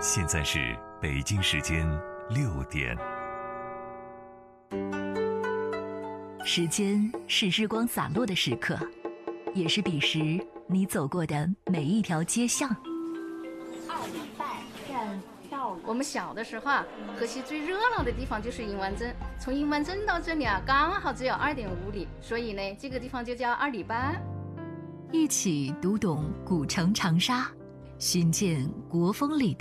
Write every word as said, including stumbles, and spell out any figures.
现在是北京时间六点。 时间是日光洒落的时刻，也是彼时你走过的每一条街巷。 二里半站到了。 我们小的时候啊，河西最热闹的地方就是银湾镇，从银湾镇到这里啊，刚好只有二点五里，所以呢，这个地方就叫二里半。 一起读懂古城长沙，寻见国风里的